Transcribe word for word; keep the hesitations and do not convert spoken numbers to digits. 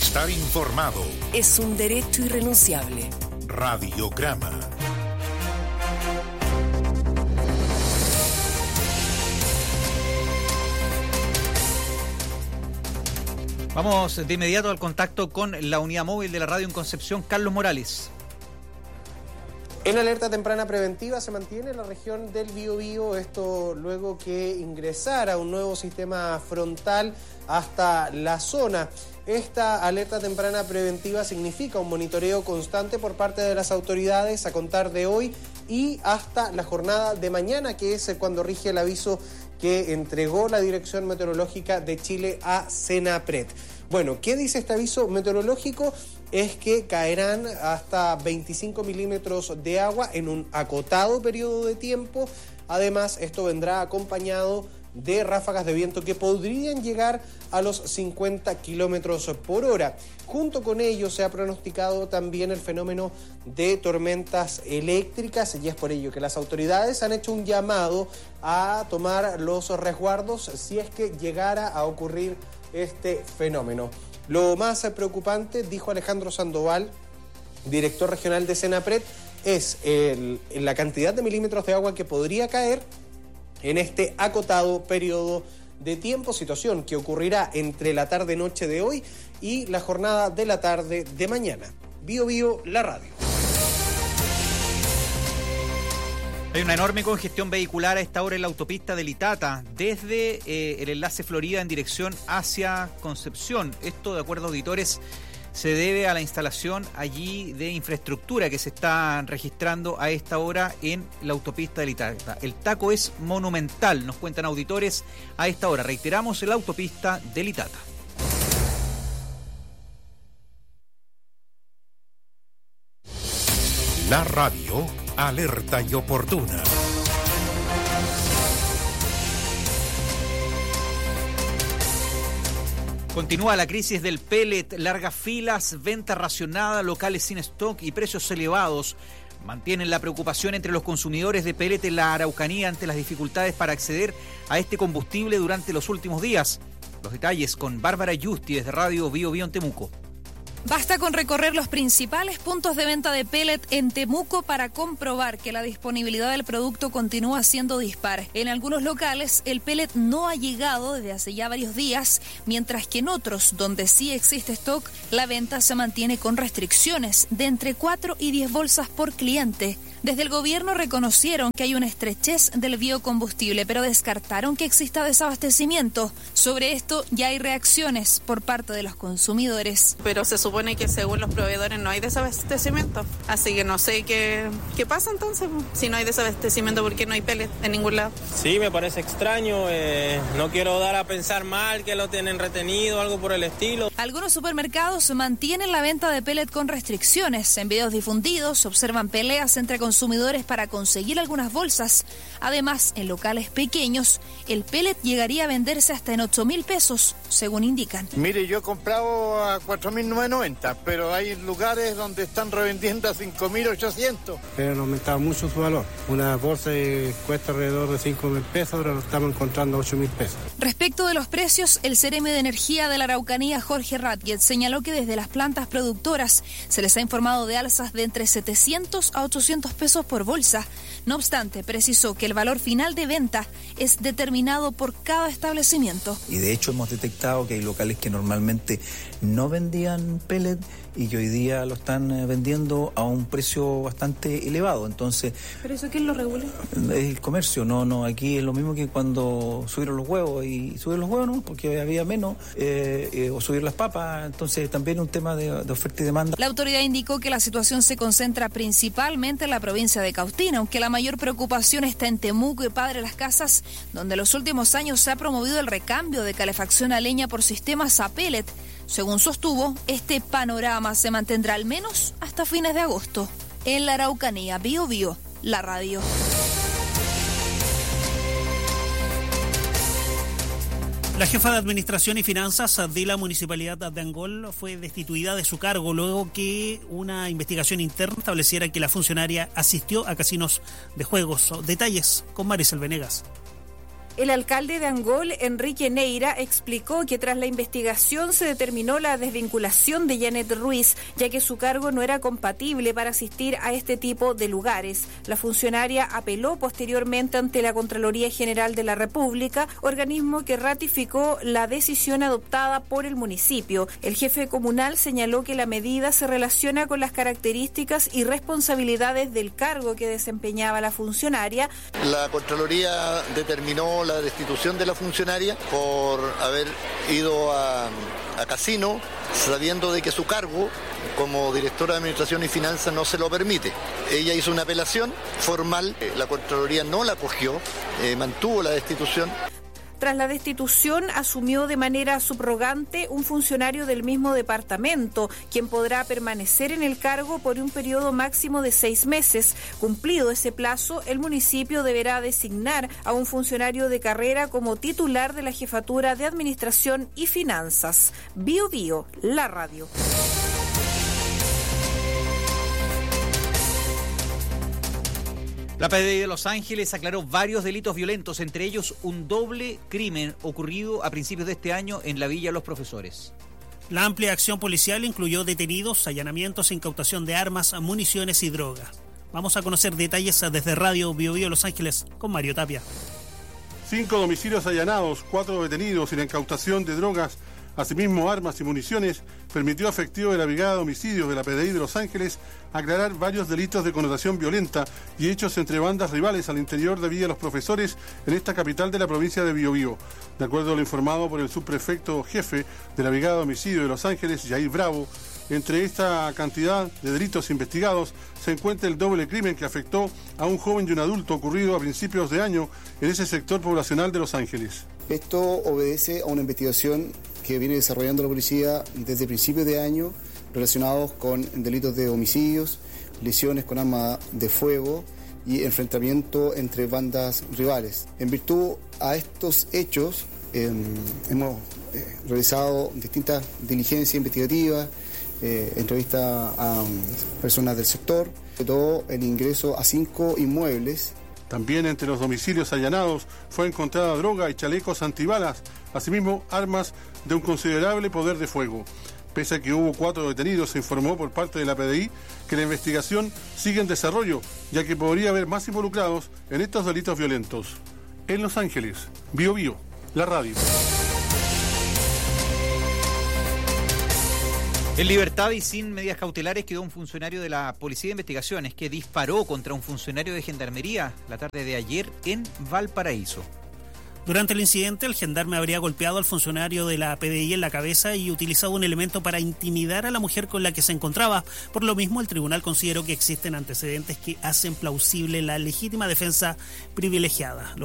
Estar informado es un derecho irrenunciable. Radiograma. Vamos de inmediato al contacto con la unidad móvil de la radio en Concepción, Carlos Morales. En alerta temprana preventiva se mantiene la región del Biobío, esto luego que ingresara un nuevo sistema frontal hasta la zona. Esta alerta temprana preventiva significa un monitoreo constante por parte de las autoridades a contar de hoy y hasta la jornada de mañana, que es cuando rige el aviso que entregó la Dirección Meteorológica de Chile a Senapred. Bueno, ¿qué dice este aviso meteorológico? Es que caerán hasta veinticinco milímetros de agua en un acotado periodo de tiempo. Además, esto vendrá acompañado de ráfagas de viento que podrían llegar a los cincuenta kilómetros por hora. Junto con ello se ha pronosticado también el fenómeno de tormentas eléctricas y es por ello que las autoridades han hecho un llamado a tomar los resguardos si es que llegara a ocurrir este fenómeno. Lo más preocupante, dijo Alejandro Sandoval, director regional de Senapred, es el, la cantidad de milímetros de agua que podría caer en este acotado periodo de tiempo, situación que ocurrirá entre la tarde-noche de hoy y la jornada de la tarde de mañana. Bio Bio, la radio. Hay una enorme congestión vehicular a esta hora en la autopista de Litata, desde eh, el enlace Florida en dirección hacia Concepción. Esto, de acuerdo a auditores, se debe a la instalación allí de infraestructura que se está registrando a esta hora en la autopista de Litata. El taco es monumental, nos cuentan auditores a esta hora. Reiteramos, en la autopista de Litata. La radio, alerta y oportuna. Continúa la crisis del pellet, largas filas, venta racionada, locales sin stock y precios elevados. Mantienen la preocupación entre los consumidores de pellet en la Araucanía ante las dificultades para acceder a este combustible durante los últimos días. Los detalles con Bárbara Yusti desde Radio Bio Bio en Temuco. Basta con recorrer los principales puntos de venta de pellet en Temuco para comprobar que la disponibilidad del producto continúa siendo dispar. En algunos locales el pellet no ha llegado desde hace ya varios días, mientras que en otros, donde sí existe stock, la venta se mantiene con restricciones de entre cuatro y diez bolsas por cliente. Desde el gobierno reconocieron que hay una estrechez del biocombustible, pero descartaron que exista desabastecimiento. Sobre esto ya hay reacciones por parte de los consumidores. Pero se supone que según los proveedores no hay desabastecimiento, así que no sé qué, qué pasa entonces. Si no hay desabastecimiento, ¿por qué no hay pellet en ningún lado? Sí, me parece extraño, eh, no quiero dar a pensar mal que lo tienen retenido o algo por el estilo. Algunos supermercados mantienen la venta de pellet con restricciones. En videos difundidos se observan peleas entre consumidores consumidores para conseguir algunas bolsas. Además, en locales pequeños, el pellet llegaría a venderse hasta en ocho mil pesos, según indican. Mire, yo he comprado a cuatro mil novecientos noventa, pero hay lugares donde están revendiendo a cinco mil ochocientos. Pero han aumentado mucho su valor. Una bolsa cuesta alrededor de cinco mil pesos, ahora lo estamos encontrando a ocho mil pesos. Respecto de los precios, el Ceremi de Energía de la Araucanía, Jorge Ratget, señaló que desde las plantas productoras se les ha informado de alzas de entre setecientos a ochocientos pesos por bolsa. No obstante, precisó que el valor final de venta es determinado por cada establecimiento. Y de hecho hemos detectado que hay locales que normalmente no vendían pellet y que hoy día lo están vendiendo a un precio bastante elevado. Entonces, ¿pero eso quién lo regula? El comercio, no, no, aquí es lo mismo que cuando subieron los huevos y subieron los huevos, ¿no? Porque había menos, eh, eh, o subir las papas, entonces también es un tema de, de oferta y demanda. La autoridad indicó que la situación se concentra principalmente en la provincia de Cautín, aunque la mayor preocupación está en Temuco y Padre Las Casas, donde en los últimos años se ha promovido el recambio de calefacción a leña por sistemas a pellet. Según sostuvo, este panorama se mantendrá al menos hasta fines de agosto. En la Araucanía, Bio Bio, la radio. La jefa de Administración y Finanzas de la Municipalidad de Angol fue destituida de su cargo luego que una investigación interna estableciera que la funcionaria asistió a casinos de juegos. Detalles con Maricel Venegas. El alcalde de Angol, Enrique Neira, explicó que tras la investigación se determinó la desvinculación de Janet Ruiz, ya que su cargo no era compatible para asistir a este tipo de lugares. La funcionaria apeló posteriormente ante la Contraloría General de la República, organismo que ratificó la decisión adoptada por el municipio. El jefe comunal señaló que la medida se relaciona con las características y responsabilidades del cargo que desempeñaba la funcionaria. La Contraloría determinó la destitución de la funcionaria por haber ido a, a casino sabiendo de que su cargo como directora de Administración y Finanzas no se lo permite. Ella hizo una apelación formal, la Contraloría no la acogió, eh, mantuvo la destitución. Tras la destitución, asumió de manera subrogante un funcionario del mismo departamento, quien podrá permanecer en el cargo por un periodo máximo de seis meses. Cumplido ese plazo, el municipio deberá designar a un funcionario de carrera como titular de la Jefatura de Administración y Finanzas. Bio Bio, la radio. La P D I de Los Ángeles aclaró varios delitos violentos, entre ellos un doble crimen ocurrido a principios de este año en la Villa Los Profesores. La amplia acción policial incluyó detenidos, allanamientos, incautación de armas, municiones y drogas. Vamos a conocer detalles desde Radio Bio Bio Los Ángeles con Mario Tapia. Cinco domicilios allanados, cuatro detenidos y la incautación de drogas, asimismo armas y municiones, permitió a efectivo de la Brigada de Homicidios de la P D I de Los Ángeles aclarar varios delitos de connotación violenta y hechos entre bandas rivales al interior de Villa Los Profesores en esta capital de la provincia de Biobío. De acuerdo a lo informado por el subprefecto jefe de la Brigada de Homicidios de Los Ángeles, Jair Bravo, entre esta cantidad de delitos investigados se encuentra el doble crimen que afectó a un joven y un adulto ocurrido a principios de año en ese sector poblacional de Los Ángeles. Esto obedece a una investigación que viene desarrollando la policía desde principios de año relacionados con delitos de homicidios, lesiones con arma de fuego y enfrentamiento entre bandas rivales. En virtud a estos hechos eh, hemos eh, realizado distintas diligencias investigativas, eh, entrevistas a um, personas del sector, sobre todo el ingreso a cinco inmuebles. También entre los domicilios allanados fue encontrada droga y chalecos antibalas, asimismo armas de un considerable poder de fuego. Pese a que hubo cuatro detenidos, se informó por parte de la P D I que la investigación sigue en desarrollo, ya que podría haber más involucrados en estos delitos violentos. En Los Ángeles, Bio Bio, la radio. En libertad y sin medidas cautelares quedó un funcionario de la Policía de Investigaciones que disparó contra un funcionario de Gendarmería la tarde de ayer en Valparaíso. Durante el incidente, el gendarme habría golpeado al funcionario de la P D I en la cabeza y utilizado un elemento para intimidar a la mujer con la que se encontraba. Por lo mismo, el tribunal consideró que existen antecedentes que hacen plausible la legítima defensa privilegiada.